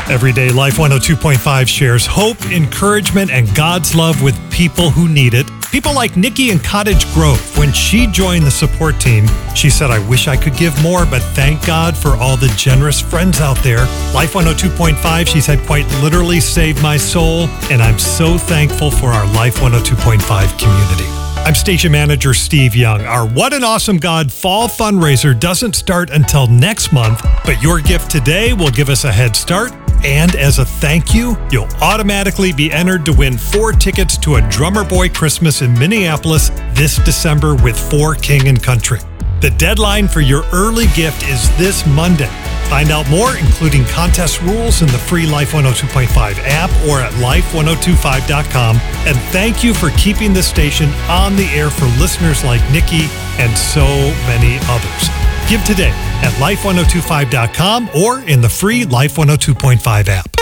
Every day, Life 102.5 shares hope, encouragement, and God's love with people who need it. People like Nikki in Cottage Grove. When she joined the support team, she said, I wish I could give more, but thank God for all the generous friends out there. Life 102.5, she said, quite literally saved my soul, and I'm so thankful for our Life 102.5 community. I'm Station Manager Steve Young. Our What an Awesome God Fall fundraiser doesn't start until next month, but your gift today will give us a head start. And as a thank you, you'll automatically be entered to win 4 tickets to a Drummer Boy Christmas in Minneapolis this December with For King and Country. The deadline for your early gift is this Monday. Find out more, including contest rules in the free Life 102.5 app or at life1025.com. And thank you for keeping the station on the air for listeners like Nikki and so many others. Give today at life1025.com or in the free Life 102.5 app.